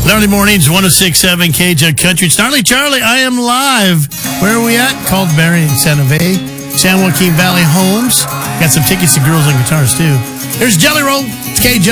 Early mornings, 106.7 KJ Country. Snarly Charlie, I am live. Where are we at? Called Barry in Santa Fe. San Joaquin Valley Homes. Got some tickets to Girls and Guitars, too. There's Jelly Roll. It's KJ.